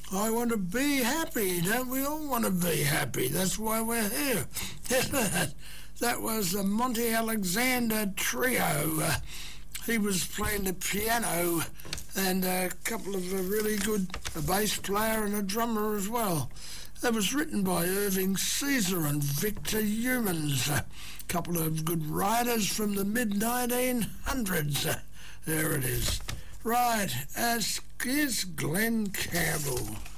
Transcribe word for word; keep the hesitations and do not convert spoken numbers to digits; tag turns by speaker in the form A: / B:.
A: I want to be happy. Don't we all want to be happy? That's why we're here. That was the Monty Alexander Trio. Uh, he was playing the piano and a couple of uh, really good, a bass player and a drummer as well. That was written by Irving Caesar and Victor Humans, a couple of good writers from the mid nineteen hundreds. Uh, there it is. Right, as is Glenn Campbell.